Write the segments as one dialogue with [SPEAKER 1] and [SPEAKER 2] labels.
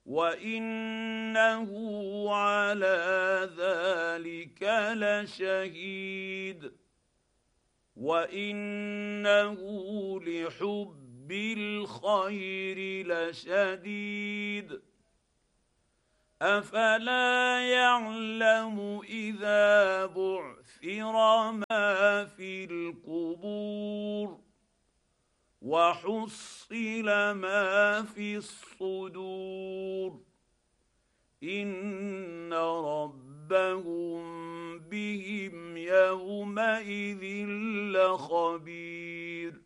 [SPEAKER 1] وانه على ذلك لشهيد وانه لحب الخير لشديد افلا يعلم اذا بعثر ما في القبور وحصل ما في الصدور ان ربهم بهم يومئذ لخبير.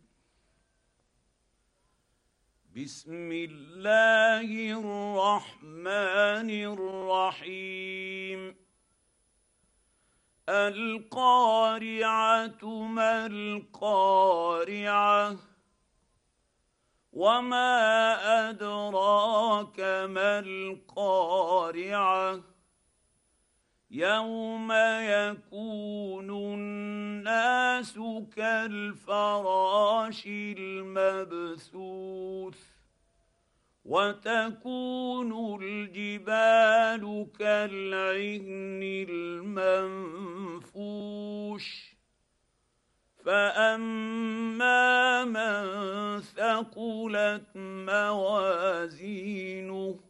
[SPEAKER 1] بسم الله الرحمن الرحيم. القارعة ما القارعة وما أدراك ما القارعة يوم يكون الناس كالفراش المبثوث وتكون الجبال كالعهن المنفوش فاما من ثقلت موازينه